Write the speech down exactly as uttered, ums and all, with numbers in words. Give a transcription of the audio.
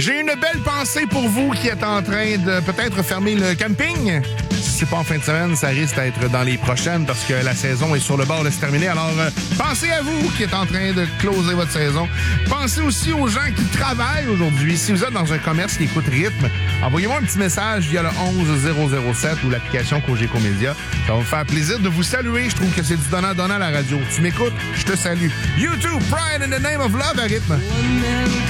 J'ai une belle pensée pour vous qui êtes en train de peut-être fermer le camping. Si c'est pas en fin de semaine, ça risque d'être dans les prochaines parce que la saison est sur le bord de se terminer. Alors, euh, pensez à vous qui êtes en train de closer votre saison. Pensez aussi aux gens qui travaillent aujourd'hui. Si vous êtes dans un commerce qui écoute Rythme, envoyez-moi un petit message via le onze zéro zéro sept ou l'application Cogeco Média. Ça va me faire plaisir de vous saluer. Je trouve que c'est du donnant-donnant à la radio. Tu m'écoutes? Je te salue. YouTube, Pride in the Name of Love à Rythme.